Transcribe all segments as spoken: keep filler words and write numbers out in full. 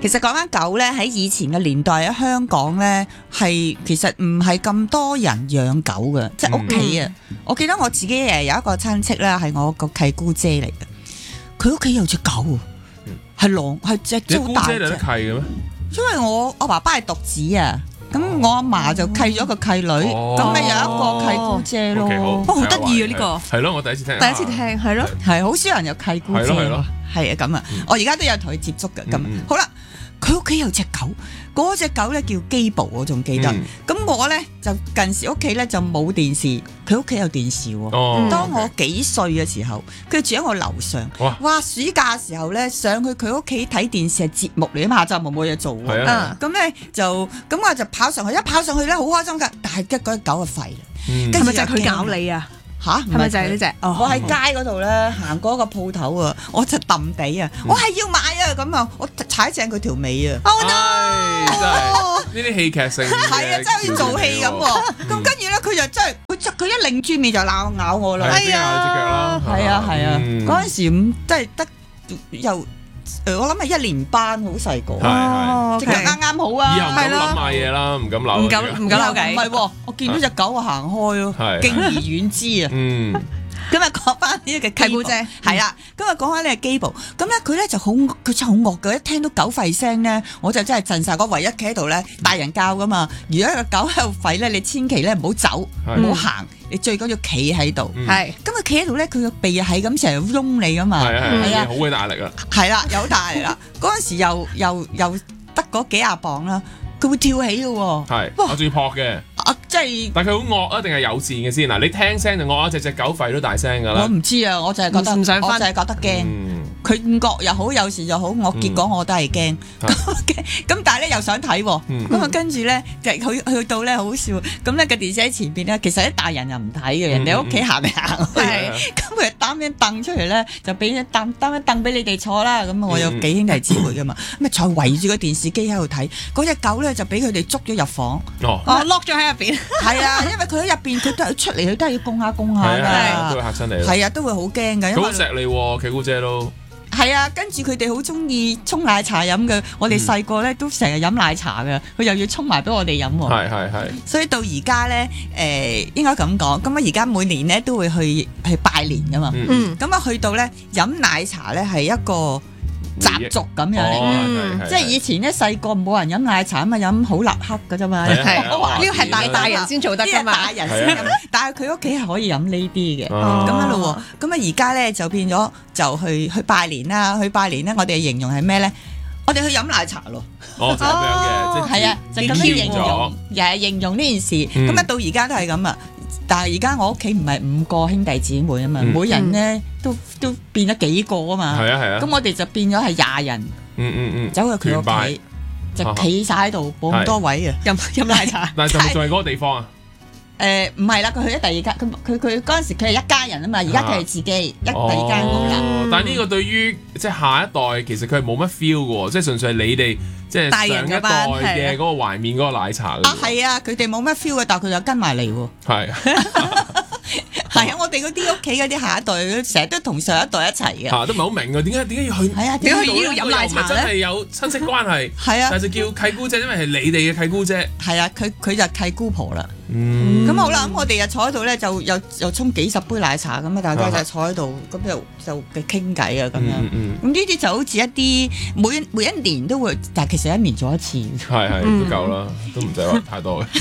其實講翻狗咧，喺以前嘅年代喺香港咧，係其實唔係咁多人養狗嘅，即係屋企啊。我記得我自己誒有一個親戚咧，係我個契姑姐嚟嘅，佢屋企有隻狗，係狼，係隻超大隻。 你姑姐有得契嘅咩？ 因為我我爸爸係獨子啊。咁我阿嫲就契咗個契女，咁咪有一個契姑姐咯。 哦，好得意啊！呢個係咯，我第一次聽。 第一次聽係咯， 係好少人有契姑姐。 係咯係咯， 係啊咁啊，我而家都有同佢接觸嘅。咁好啦，佢屋企有隻狗，嗰隻狗咧叫基寶，我仲記得。咁我咧就近時屋企咧就冇電視，佢屋企有電視喎。當我幾歲嘅時候，佢住喺我樓上。哇！暑假嘅時候咧，上去佢屋企睇電視係節目嚟啊嘛，下晝冇冇嘢做喎。咁咧就咁我就跑上去，一跑上去咧好開心㗎，但係一嗰隻狗就吠啦。 係咪就係佢搞你啊？ 吓， 係咪就係呢隻？ 我喺街嗰度咧行過一個鋪頭啊，我就揼地啊，我係要買啊咁啊，我踩正佢條尾啊！ 唉，真係呢啲戲劇性嘅， 係啊，真係好似做戲咁喎。咁跟住咧，佢就真係佢佢一擰住面就鬧咬我啦。 哎呀， 係啊係啊，嗰陣時咁真係得又。誒，我諗係一年班，好細個，即係啱啱好啊！ 以後唔敢諗買嘢啦，唔敢扭， 唔敢唔敢扭計。 唔係喎，我見到隻狗我行開咯，敬而遠之啊！ 嗯， 今日講翻呢個契姑姐，係啦，今日講翻呢個基寶，咁咧佢咧就好，佢真係好惡嘅，一聽到狗吠聲咧，我就真係震晒。我唯一企喺度咧，大人教噶嘛，如果個狗喺度吠咧，你千祈咧唔好走，唔好行。你最緊要企喺度，係咁佢企喺度咧，佢個鼻係咁成日擁你噶嘛， 係啊，好鬼大力啊， 係啦，有大力啦，嗰陣時又又又得嗰幾廿磅啦，佢會跳起嘅喎， 係，我仲要撲嘅， 啊，即係， 但係佢好惡啊，定係友善嘅先嗱？你聽聲就惡啊，隻隻狗吠都大聲噶啦， 我唔知啊，我就係覺得， 唔想我就係覺得驚。佢唔惡又好，有時又好，我結果我都係驚。咁但係咧又想睇喎，咁啊跟住咧就去去到咧好笑，咁咧個電視喺前邊咧，其實啲大人又唔睇嘅，人哋屋企行嚟行去，咁佢擔張凳出嚟咧，就俾張擔擔張凳俾你哋坐啦。咁我有幾兄弟姊妹噶嘛，咁啊坐圍住個電視機喺度睇，嗰隻狗咧就俾佢哋捉咗入房， 哦 lock 咗喺入邊， 係啊，因為佢喺入邊佢都係出嚟，佢都係要供下供下㗎， 都會嚇親你， 係啊，都會好驚㗎， 佢好錫你喎，契姑姐都。 係啊，跟住佢哋好中意沖奶茶飲嘅，我哋細個咧都成日飲奶茶嘅，佢又要沖埋俾我哋飲喎。 係係係。所以到而家咧，誒、呃、應該咁講，咁啊而家每年咧都會去去拜年噶嘛。嗯。咁啊去到咧飲奶茶咧係一個習俗咁樣嚟嘅，即係以前咧細個冇人飲奶茶啊嘛，飲好立克㗎啫嘛。 係，呢個係大大人先做得㗎嘛。 大人先飲，但係佢屋企係可以飲呢啲嘅，咁樣咯喎。咁啊而家咧就變咗就去去拜年啦，去拜年咧我哋形容係咩咧？我哋去飲奶茶咯。 哦，就咁樣嘅， 係啊，就咁樣形容，又係形容呢件事。咁啊到而家都係咁啊。但係而家我屋企唔係五個兄弟姊妹啊嘛，每人咧都都變咗幾個啊嘛。係啊係啊。咁我哋就變咗係廿人。嗯嗯嗯。走去佢屋企，就企晒喺度，冇咁多位啊，飲飲奶茶。 但係仲仲係嗰個地方啊？ 誒唔係啦，佢去咗第二間，佢佢佢嗰陣時佢係一家人啊嘛，而家佢係自己一第二間屋啦。 但係呢個對於即係下一代，其實佢係冇乜 feel 嘅喎，即係純粹係你哋即係上一代嘅嗰個懷緬嗰個奶茶。 啊係啊，佢哋冇乜 feel 嘅，但係佢又跟埋嚟喎。係。係啊，我哋嗰啲屋企嗰啲下一代，成日都同上一代一齊嘅。 嚇，都唔係好明啊，點解點解要去？ 係啊，點解去呢度飲奶茶咧？ 真係有親戚關係。 係啊， 但係就叫契姑姐，因為係你哋嘅契姑姐。 係啊，佢佢就契姑婆啦。咁好啦，咁我哋就坐喺度咧，就又又沖幾十杯奶茶咁啊，大家就坐喺度，咁就就傾偈啊咁樣。咁呢啲就好似一啲每每一年都會，但係其實一年做一次。 係係都夠啦，都唔使話太多嘅。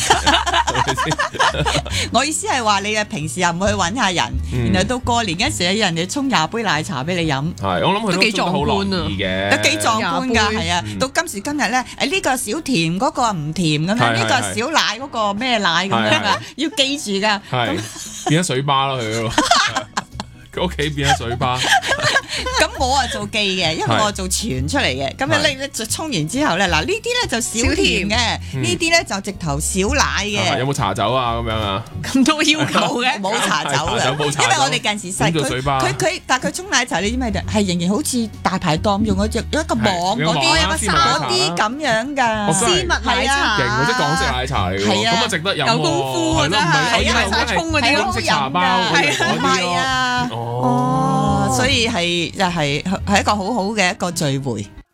我意思係話你啊，平時又唔去揾下人，然後到過年嗰時有人哋沖廿杯奶茶俾你飲。 係，我諗佢都幾壯觀啊， 都幾壯觀㗎，係啊。到今時今日咧，誒呢個少甜，嗰個唔甜咁樣，呢個少奶，嗰個咩奶咁樣啊，要記住㗎。 係變咗水吧啦，佢嗰度。佢屋企變咗水吧。 咁我啊做記嘅，因為我做傳出嚟嘅。咁咧咧就沖完之後咧，嗱呢啲咧就少甜嘅，呢啲咧就直頭少奶嘅。 有冇茶酒啊？咁樣啊？ 咁多要求嘅， 冇茶酒嘅，因為我哋近時細佢佢佢，但係佢沖奶茶你知咩？係仍然好似大排檔用嗰隻一個網嗰啲嗰啲咁樣㗎。 絲襪奶茶， 勁嗰啲港式奶茶嚟㗎，咁啊值得飲喎。 有功夫啊真係，奶茶沖嗰啲港式茶包， 係啊。哦，所以係就係係一個好好嘅一個聚會。